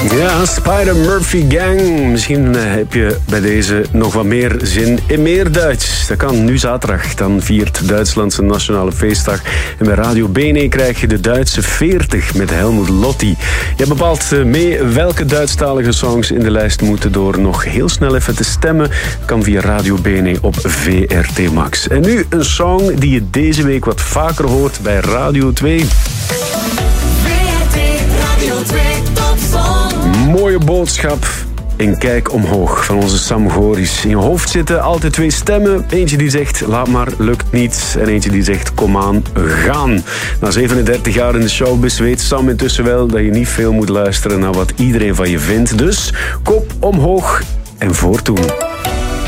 Ja, Spider-Murphy Gang. Misschien heb je bij deze nog wat meer zin in meer Duits. Dat kan nu zaterdag. Dan viert Duitsland zijn nationale feestdag. En bij Radio Bene krijg je de Duitse 40 met Helmut Lotti. Je bepaalt mee welke Duitsstalige songs in de lijst moeten door nog heel snel even te stemmen. Kan via Radio Bene op VRT Max. En nu een song die je deze week wat vaker hoort bij Radio 2. VRT Radio 2 Topsong. Mooie boodschap. En kijk omhoog van onze Sam Goris. In je hoofd zitten altijd twee stemmen. Eentje die zegt, laat maar, lukt niet. En eentje die zegt, kom aan, gaan. Na 37 jaar in de showbiz weet Sam intussen wel dat je niet veel moet luisteren naar wat iedereen van je vindt. Dus kop omhoog en voortdoen.